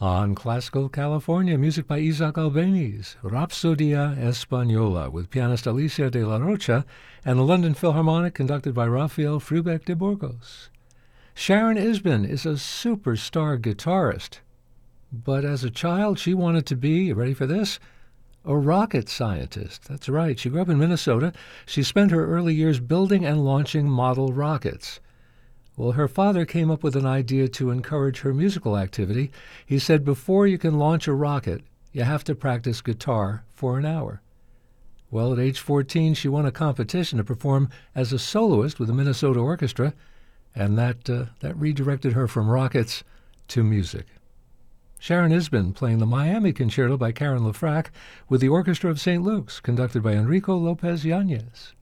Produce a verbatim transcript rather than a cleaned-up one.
On Classical California, music by Isaac Albéniz, Rapsodia Española, with pianist Alicia de la Rocha, and the London Philharmonic conducted by Rafael Frubeck de Burgos. Sharon Isbin is a superstar guitarist, but as a child she wanted to be, you ready for this, a rocket scientist. That's right, she grew up in Minnesota. She spent her early years building and launching model rockets. Well, her father came up with an idea to encourage her musical activity. He said, before you can launch a rocket, you have to practice guitar for an hour. Well, at age fourteen, she won a competition to perform as a soloist with the Minnesota Orchestra, and that, uh, that redirected her from rockets to music. Sharon Isbin playing the Miami Concerto by Karen LaFrac with the Orchestra of Saint Luke's, conducted by Enrico Lopez Yanez.